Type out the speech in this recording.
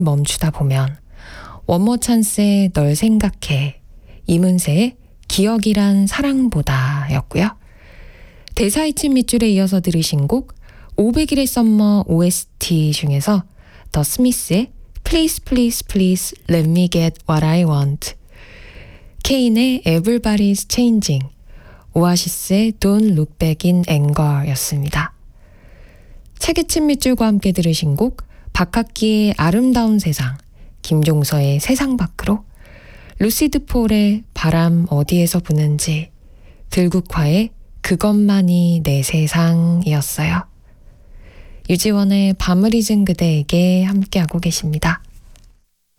멈추다 보면, 원모 찬스의 널 생각해, 이문세의 기억이란 사랑보다 였고요. 대사 잊힌 밑줄에 이어서 들으신 곡 500일의 썸머 OST 중에서 더 스미스의 Please Please Please Let Me Get What I Want, 케인의 Everybody's Changing, 오아시스의 Don't Look Back in Anger 였습니다. 책 잊힌 밑줄과 함께 들으신 곡 박학기의 아름다운 세상, 김종서의 세상 밖으로, 루시드 폴의 바람 어디에서 부는지, 들국화의 그것만이 내 세상이었어요. 유지원의 밤을 잊은 그대에게 함께하고 계십니다.